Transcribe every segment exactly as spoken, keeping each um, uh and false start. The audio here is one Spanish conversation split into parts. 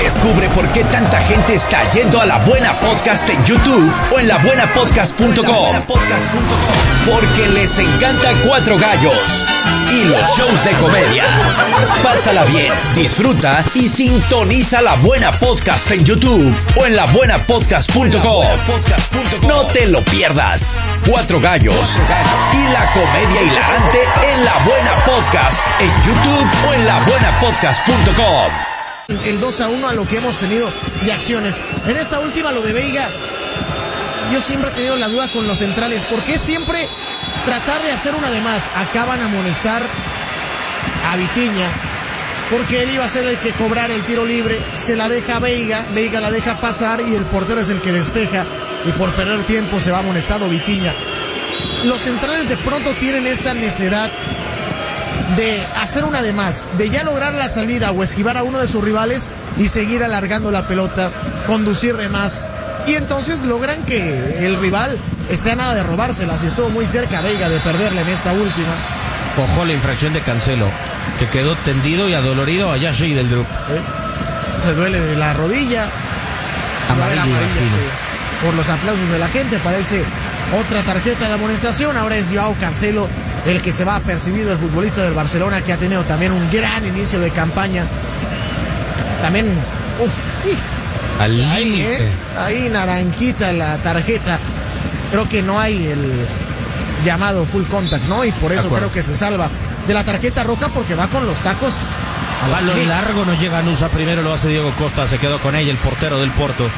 Descubre por qué tanta gente está yendo a La Buena Podcast en YouTube o en la buena podcast punto com. Porque les encanta Cuatro Gallos y los shows de comedia. Pásala bien, disfruta y sintoniza La Buena Podcast en YouTube o en la buena podcast punto com. No te lo pierdas. Cuatro Gallos y la comedia hilarante en La Buena Podcast en YouTube o en la buena podcast punto com. El dos a uno a lo que hemos tenido de acciones. En esta última, lo de Veiga, yo siempre he tenido la duda con los centrales. ¿Por qué siempre tratar de hacer una de más? Acaban a amonestar a Vitinha, porque él iba a ser el que cobrara el tiro libre. Se la deja a Veiga, Veiga la deja pasar y el portero es el que despeja. Y por perder tiempo se va amonestado Vitinha. Los centrales de pronto tienen esta necedad de hacer una de más, de ya lograr la salida o esquivar a uno de sus rivales y seguir alargando la pelota, conducir de más, y entonces logran que el rival esté a nada de robárselas, y estuvo muy cerca Veiga de perderla en esta última. Ojo la infracción de Cancelo, que quedó tendido y adolorido allá Scheidelsdrup. ¿Eh? Se duele de la rodilla. Amarilla, amarilla sí. Por los aplausos de la gente, parece otra tarjeta de amonestación. Ahora es Joao Cancelo el que se va apercibido, el futbolista del Barcelona, que ha tenido también un gran inicio de campaña. También, uff, al ahí, límite. ¿eh? Ahí naranjita la tarjeta. Creo que no hay el llamado full contact, ¿no? Y por eso creo que se salva de la tarjeta roja, porque va con los tacos a balón pies. Largo, no llega a Nusa, primero lo hace Diego Costa, se quedó con ella el portero del Porto.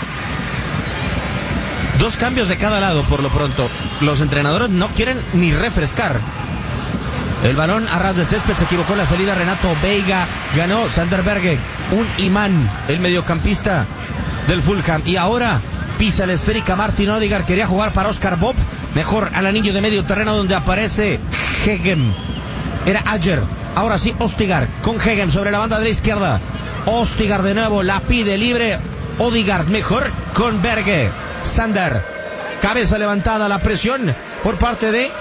Dos cambios de cada lado por lo pronto. Los entrenadores no quieren ni refrescar. El balón a ras de césped, se equivocó en la salida Renato Veiga, ganó Sander Berge, un imán, el mediocampista del Fulham. Y ahora pisa la esférica Martin Odegaard, quería jugar para Oscar Bob, mejor al anillo de medio terreno donde aparece Hegem. Era Ajer, ahora sí Odegaard con Hegem sobre la banda de la izquierda. Odegaard de nuevo, la pide libre, Odegaard mejor con Berge. Sander, cabeza levantada, la presión por parte de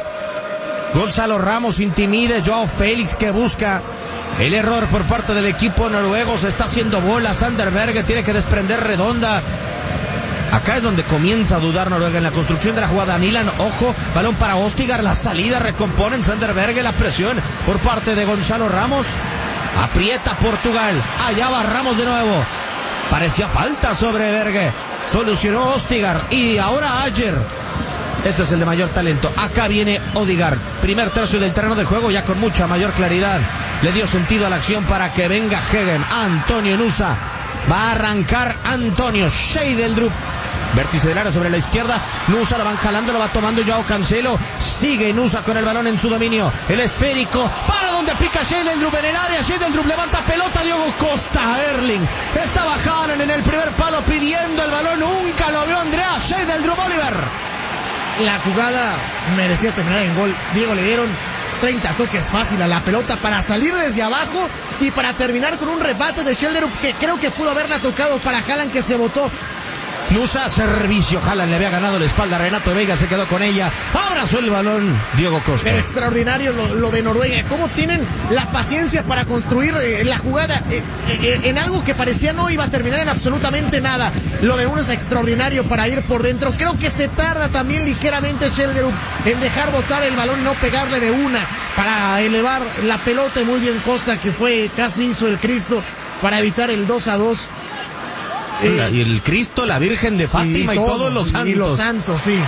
Gonzalo Ramos, intimide Joao Félix, que busca el error por parte del equipo noruego. Se está haciendo bola, Sander Berge tiene que desprender redonda. Acá es donde comienza a dudar Noruega en la construcción de la jugada. Nilan, ojo, balón para Odegaard, la salida, recomponen Sander Berge, la presión por parte de Gonzalo Ramos, aprieta Portugal, allá va Ramos de nuevo, parecía falta sobre Berge, solucionó Odegaard y ahora Ajer. Este es el de mayor talento. Acá viene Odegaard. Primer tercio del terreno de juego, ya con mucha mayor claridad. Le dio sentido a la acción para que venga Hegem. Antonio Nusa. Va a arrancar Antonio Scheidelsdrup. Vértice del área sobre la izquierda. Nusa lo van jalando, lo va tomando Joao Cancelo. Sigue Nusa con el balón en su dominio. El esférico. Para donde pica Scheidelsdrup en el área. Scheidelsdrup levanta pelota. Diogo Costa. Erling. Estaba Haaland en el primer palo pidiendo el balón. Nunca lo vio Andrea Scheidelsdrup. Oliver. La jugada merecía terminar en gol. Diego, le dieron treinta toques fácil a la pelota para salir desde abajo y para terminar con un rebate de Scheidelsdrup que creo que pudo haberla tocado para Haaland, que se botó. Nusa, servicio, Haaland le había ganado la espalda a Renato Veiga, se quedó con ella, abrazó el balón Diego Costa. Pero extraordinario lo, lo de Noruega, cómo tienen la paciencia para construir eh, la jugada eh, eh, en algo que parecía no iba a terminar en absolutamente nada. Lo de uno es extraordinario para ir por dentro. Creo que se tarda también ligeramente Scheidelsdrup en dejar botar el balón y no pegarle de una para elevar la pelota, y muy bien Costa, que fue casi hizo el Cristo para evitar el dos a dos. Eh, y el Cristo, la Virgen de Fátima y, y, todo, y todos los santos. Y los santos, sí.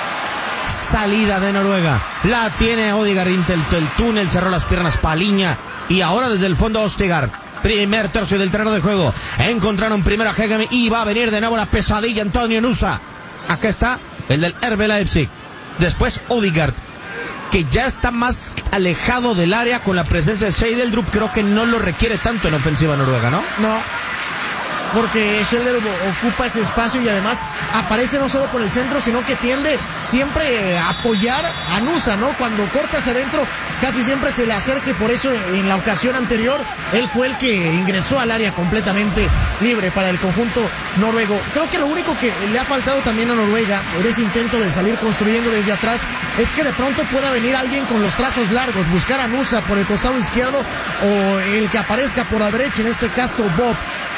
Salida de Noruega. La tiene Odegaard, el, el túnel, cerró las piernas Paliña. Y ahora desde el fondo Odegaard. Primer tercio del terreno de juego. Encontraron primero a Hegem y va a venir de nuevo la pesadilla Antonio Nusa. Acá está el del R B Leipzig. Después Odegaard, que ya está más alejado del área con la presencia de Scheidelsdrup. Creo que no lo requiere tanto en ofensiva noruega, ¿no? No. Porque Scheidelsdrup ocupa ese espacio y además aparece no solo por el centro, sino que tiende siempre a apoyar a Nusa, ¿no? Cuando corta hacia adentro, casi siempre se le acerca, y por eso en la ocasión anterior él fue el que ingresó al área completamente libre para el conjunto noruego. Creo que lo único que le ha faltado también a Noruega en ese intento de salir construyendo desde atrás es que de pronto pueda venir alguien con los trazos largos, buscar a Nusa por el costado izquierdo o el que aparezca por la derecha, en este caso Bob.